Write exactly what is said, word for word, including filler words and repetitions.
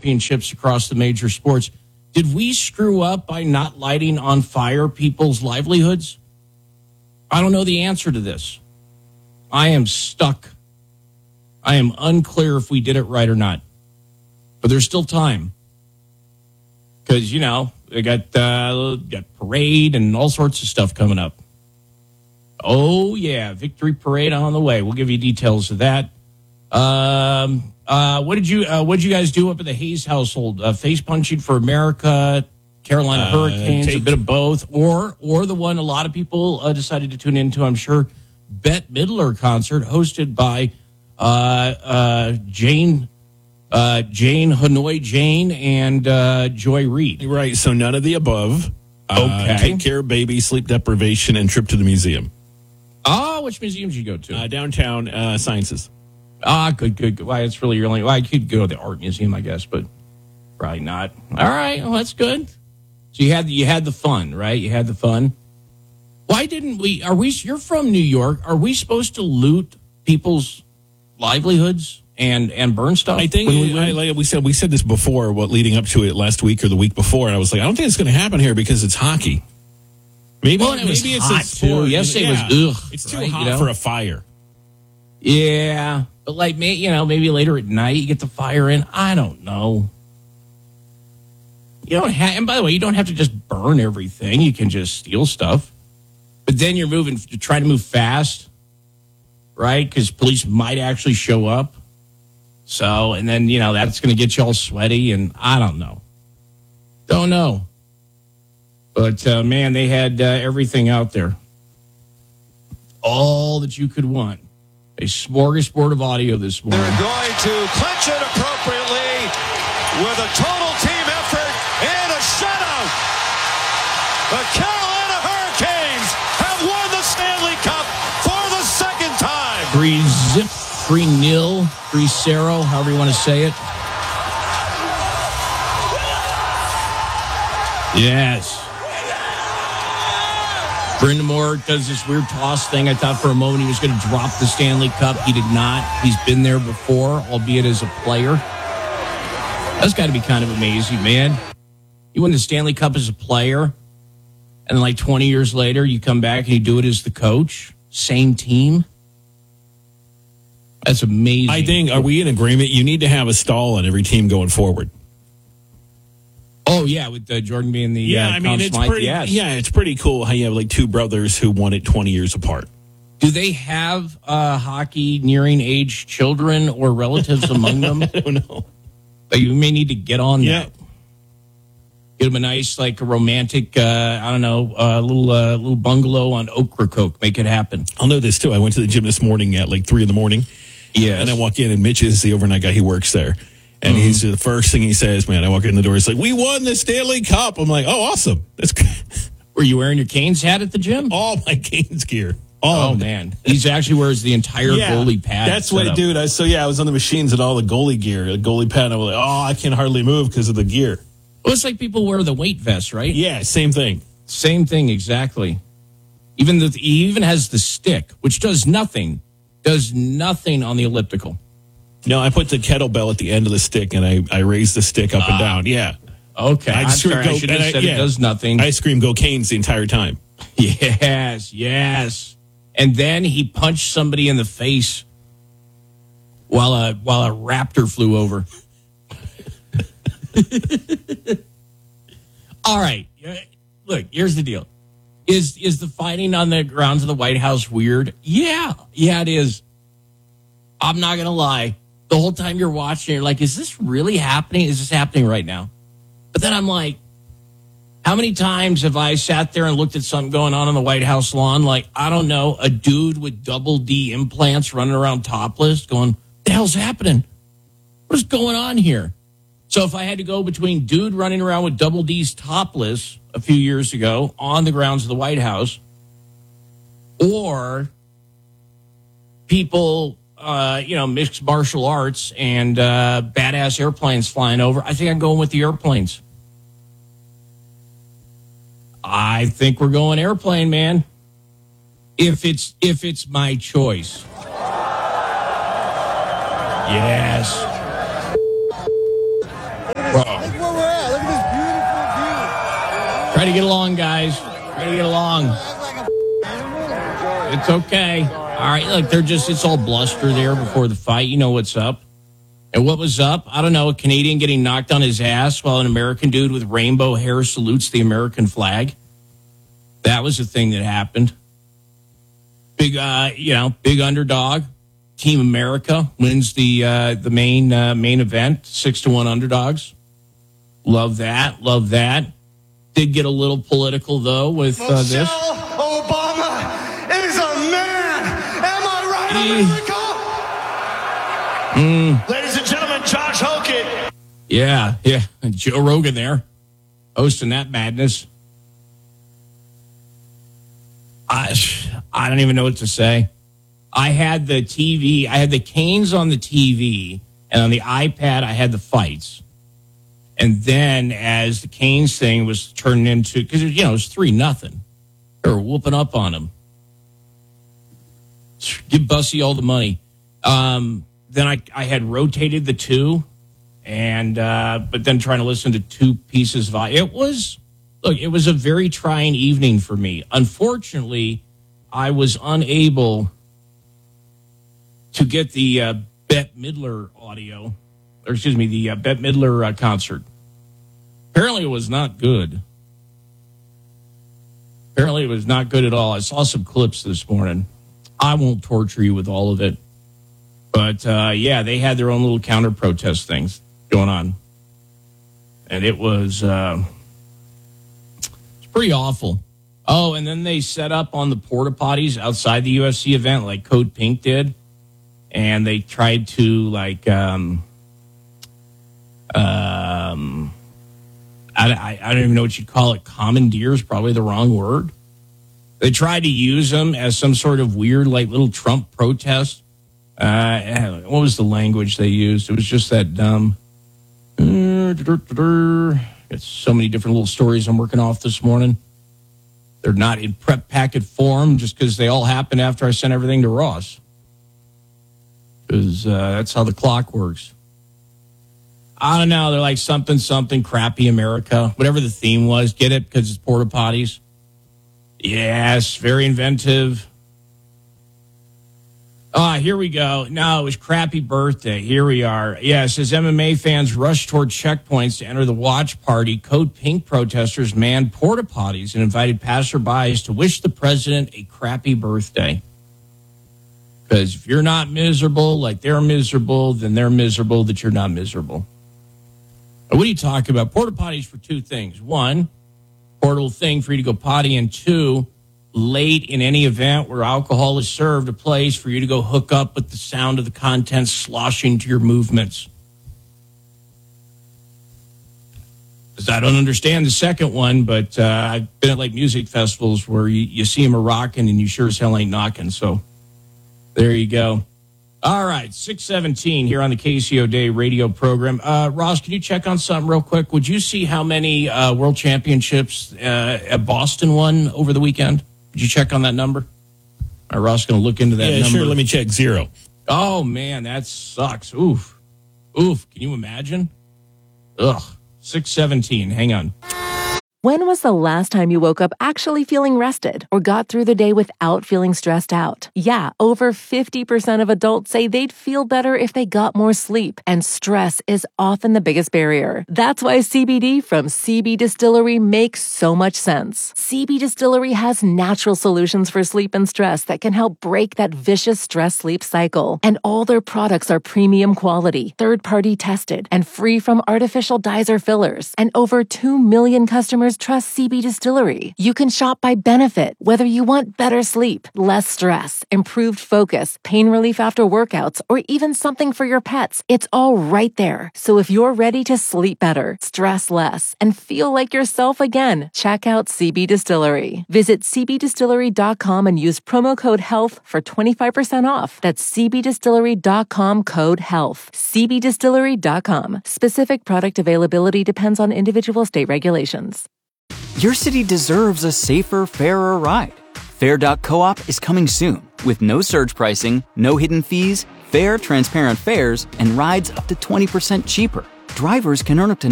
championships across the major sports. Did we screw up by not lighting on fire people's livelihoods? I don't know the answer to this. I am stuck. I am unclear if we did it right or not. But there's still time. Because, you know, they got, uh, got parade and all sorts of stuff coming up. Oh, yeah, victory parade on the way. We'll give you details of that. Um, uh, what did you uh, what did you guys do up at the Hayes household? Uh, face punching for America, Carolina uh, Hurricanes, take- a bit of both, or or the one a lot of people uh, decided to tune into, I'm sure, Bette Midler concert hosted by uh, uh, Jane uh, Jane Hanoi Jane and uh, Joy Reid. Right. So none of the above. Okay. Uh, take care of baby, sleep deprivation, and trip to the museum. Oh, which museums did you go to? Uh, downtown uh, Sciences. Ah, good, good, good. Why, it's really your only. Well, I could go to the art museum, I guess, but probably not. All right, well, that's good. So you had you had the fun, right? You had the fun. Why didn't we? Are we? You're from New York. Are we supposed to loot people's livelihoods and and burn stuff? I think we, I, like we said we said this before. What leading up to it last week or the week before, and I was like, I don't think it's going to happen here because it's hockey. Maybe, well, it maybe was it's hot a sport. too. Yesterday yeah. was ugh. It's too right, hot you know? for a fire. Yeah, but like me, you know, maybe later at night you get the fire in. I don't know. You don't have, and by the way, you don't have to just burn everything. You can just steal stuff. But then you're moving to try to move fast, right? Because police might actually show up. So, and then, you know, that's going to get you all sweaty, and I don't know. Don't know. But, uh, man, they had uh, everything out there. All that you could want. A smorgasbord of audio this morning. They're going to clinch it appropriately with a total team effort and a shutout. The Carolina Hurricanes have won the Stanley Cup for the second time. Three zip, three nil, three zero, however you want to say it. Yes. Brendan Moore does this weird toss thing. I thought for a moment he was going to drop the Stanley Cup. He did not. He's been there before, albeit as a player. That's got to be kind of amazing, man. You win the Stanley Cup as a player, and then like twenty years later, you come back and you do it as the coach. Same team. That's amazing. I think, are we in agreement? You need to have a stall on every team going forward. Oh, yeah, with uh, Jordan being the yeah, uh, I mean, it's Smythe, pretty, yes. yeah, it's pretty cool how you have like two brothers who won it twenty years apart. Do they have uh, hockey nearing age children or relatives among them? I don't know. But you may need to get on yeah. that. Get them a nice, like a romantic, uh, I don't know, uh, little uh, little bungalow on Ocracoke. Make it happen. I'll know this too. I went to the gym this morning at like three in the morning. Yeah, and I walk in, and Mitch is the overnight guy. He works there. And mm-hmm. he's the first thing he says, man, I walk in the door, he's like, we won the Stanley Cup. I'm like, oh, awesome. That's good. Were you wearing your Canes hat at the gym? All my Canes gear. All oh, man. He actually wears the entire yeah, goalie pad. That's what, up. dude. I, so, yeah, I was on the machines and all the goalie gear, the goalie pad. I was like, oh, I can hardly move because of the gear. Well, it's like people wear the weight vest, right? Yeah, same thing. Same thing, exactly. Even the, he even has the stick, which does nothing, does nothing on the elliptical. No, I put the kettlebell at the end of the stick, and I, I raise the stick up uh, and down. Yeah. Okay. I, I'm sorry, go, I should have said I, yeah, it does nothing. I scream, go Canes the entire time. Yes, yes. And then he punched somebody in the face while a, while a raptor flew over. All right. Look, here's the deal. Is is the fighting on the grounds of the White House weird? Yeah. Yeah, it is. I'm not going to lie. The whole time you're watching, you're like, is this really happening? Is this happening right now? But then I'm like, how many times have I sat there and looked at something going on on the White House lawn? Like, I don't know, a dude with double D implants running around topless going, what the hell's happening? What is going on here? So if I had to go between dude running around with double D's topless a few years ago on the grounds of the White House or people... Uh, you know, mixed martial arts and uh, badass airplanes flying over, I think I'm going with the airplanes. I think we're going airplane, man. If it's if it's my choice. Yes. Try to get along, guys. Try to get along. It's okay. All right, look, they're just, it's all bluster there before the fight. You know what's up. And what was up? I don't know, a Canadian getting knocked on his ass while an American dude with rainbow hair salutes the American flag. That was the thing that happened. Big, uh, you know, big underdog. Team America wins the uh, the main uh, main event, six to one underdogs. Love that, love that. Did get a little political though with uh, this. Michelle Obama is a man. Am I right, America? Mm. Ladies and gentlemen, Josh Hogan. Yeah, yeah. Joe Rogan there, hosting that madness. I I don't even know what to say. I had the T V, I had the Canes on the T V, and on the iPad I had the fights. And then as the Canes thing was turning into, because, you know, it was three nothing. They were whooping up on them. Give Bussy all the money. Um, then I, I had rotated the two, and uh, but then trying to listen to two pieces of audio. It was, look, it was a very trying evening for me. Unfortunately, I was unable to get the uh, Bette Midler audio, or excuse me, the uh, Bette Midler uh, concert. Apparently it was not good. Apparently it was not good at all. I saw some clips this morning. I won't torture you with all of it. But, uh, yeah, they had their own little counter-protest things going on. And it was, uh, it's pretty awful. Oh, and then they set up on the porta potties outside the U F C event like Code Pink did. And they tried to, like, um, um, I, I, I don't even know what you'd call it. Commandeer is probably the wrong word. They tried to use them as some sort of weird, like, little Trump protest. Uh, what was the language they used? It was just that dumb. It's so many different little stories I'm working off this morning. They're not in prep packet form just because they all happened after I sent everything to Ross. Because uh, that's how the clock works. I don't know. They're like something, something, crappy America. Whatever the theme was. Get it? Because it's porta potties. Yes, very inventive. Ah, here we go. No, it was crappy birthday. Here we are. Yeah, it says M M A fans rush toward checkpoints to enter the watch party. Code Pink protesters manned porta potties and invited passerbys to wish the president a crappy birthday. Because if you're not miserable like they're miserable, then they're miserable that you're not miserable. What are you talking about? Porta potties for two things. One, portable thing for you to go potty, and two, late in any event where alcohol is served, a place for you to go hook up with the sound of the contents sloshing to your movements. I don't understand the second one, but uh, I've been at like music festivals where you, you see them a rocking and you sure as hell ain't knocking. So there you go. All right, six seventeen here on the K C O Day radio program. Uh, Ross, can you check on something real quick? Would you see how many uh, world championships uh, at Boston won over the weekend? Did you check on that number? All right, Ross going to look into that yeah, number. sure. Let me check. Zero. Oh, man, that sucks. Oof. Oof. Can you imagine? Ugh. six seventeen. Hang on. When was the last time you woke up actually feeling rested or got through the day without feeling stressed out? Yeah, over fifty percent of adults say they'd feel better if they got more sleep, and stress is often the biggest barrier. That's why C B D from C B Distillery makes so much sense. C B Distillery has natural solutions for sleep and stress that can help break that vicious stress-sleep cycle. And all their products are premium quality, third-party tested, and free from artificial dyes or fillers. And over two million customers trust C B Distillery. You can shop by benefit, whether you want better sleep, less stress, improved focus, pain relief after workouts, or even something for your pets. It's all right there. So if you're ready to sleep better, stress less, and feel like yourself again, check out C B Distillery. Visit c b distillery dot com and use promo code HEALTH for twenty-five percent off. That's c b distillery dot com code HEALTH. c b distillery dot com. Specific product availability depends on individual state regulations. Your city deserves a safer, fairer ride. Fair dot coop is coming soon with no surge pricing, no hidden fees, fair, transparent fares, and rides up to twenty percent cheaper. Drivers can earn up to